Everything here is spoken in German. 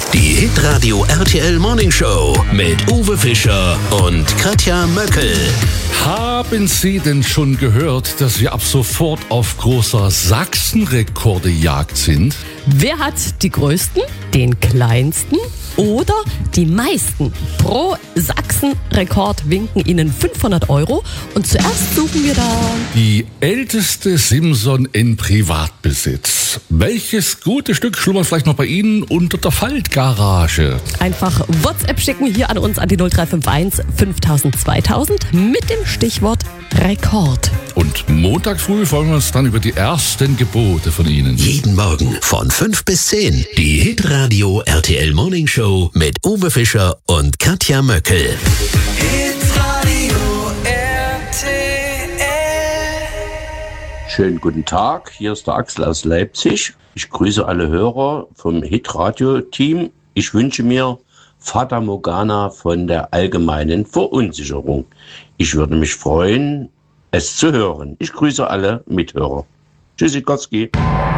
Die Hitradio RTL Morning Show mit Uwe Fischer und Katja Möckel. Haben Sie denn schon gehört, dass wir ab sofort auf großer Sachsenrekordejagd sind? Wer hat die größten, den kleinsten oder die meisten? Pro Sachsenrekord winken Ihnen 500 €. Und zuerst suchen wir da Die älteste Simson in Privatbesitz. Welches gute Stück schlummert vielleicht noch bei Ihnen unter der Faltgarage? einfach WhatsApp schicken hier an uns an die 0351 5000 2000 mit dem Stichwort Rekord. Und Montag früh freuen wir uns dann über die ersten Gebote von Ihnen. Jeden Morgen von 5 bis 10. Die Hitradio RTL Morning Show mit Uwe Fischer und Katja Möckel. Schönen guten Tag, hier ist der Axel aus Leipzig. Ich grüße alle Hörer vom Hitradio-Team. Ich wünsche mir Fata Morgana von der allgemeinen Verunsicherung. Ich würde mich freuen, es zu hören. Ich grüße alle Mithörer. Tschüssikowski.